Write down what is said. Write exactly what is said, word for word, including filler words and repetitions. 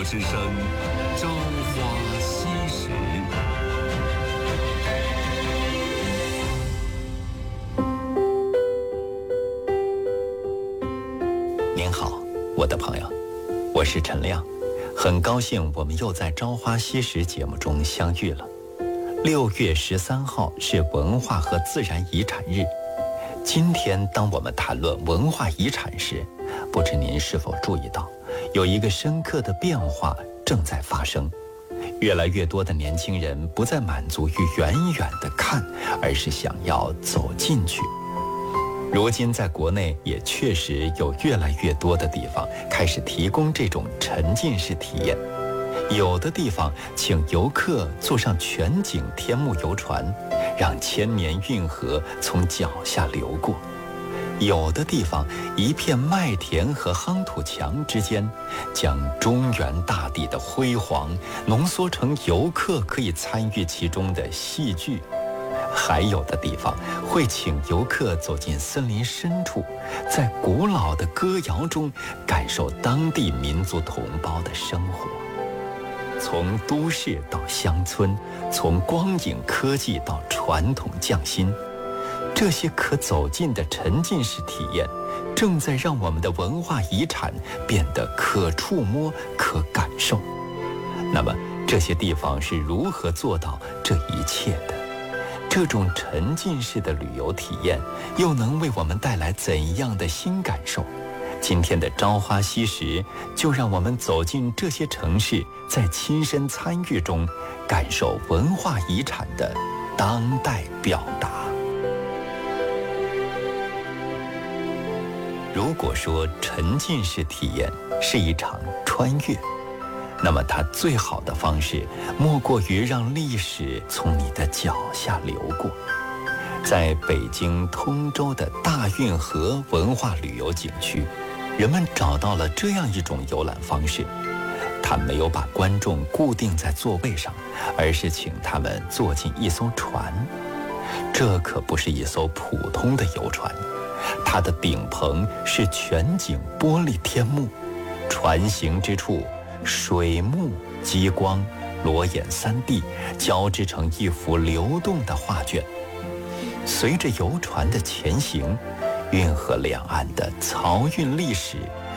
之声，朝花夕拾。 您好，我的朋友，我是陈亮，很高兴我们又在《朝花夕拾》节目中相遇了。六月十三号是文化和自然遗产日。今天当我们谈论文化遗产时，不知您是否注意到，有一个深刻的变化正在发生。越来越多的年轻人不再满足于远远的看，而是想要走进去。如今在国内也确实有越来越多的地方开始提供这种沉浸式体验。有的地方请游客坐上全景天幕游船，让千年运河从脚下流过。有的地方一片麦田和夯土墙之间，将中原大地的辉煌浓缩成游客可以参与其中的戏剧。还有的地方会请游客走进森林深处，在古老的歌谣中感受当地民族同胞的生活。从都市到乡村，从光影科技到传统匠心，这些可走进的沉浸式体验，正在让我们的文化遗产变得可触摸、可感受。那么，这些地方是如何做到这一切的？这种沉浸式的旅游体验，又能为我们带来怎样的新感受？今天的朝花夕拾，就让我们走进这些城市，在亲身参与中，感受文化遗产的当代表达。如果说沉浸式体验是一场穿越，那么它最好的方式，莫过于让历史从你的脚下流过。在北京通州的大运河文化旅游景区，人们找到了这样一种游览方式。他没有把观众固定在座位上，而是请他们坐进一艘船。这可不是一艘普通的游船，它的顶棚是全景玻璃天幕，船行之处，水幕、激光、裸眼 三 D 交织成一幅流动的画卷。随着游船的前行，运河两岸的漕运历史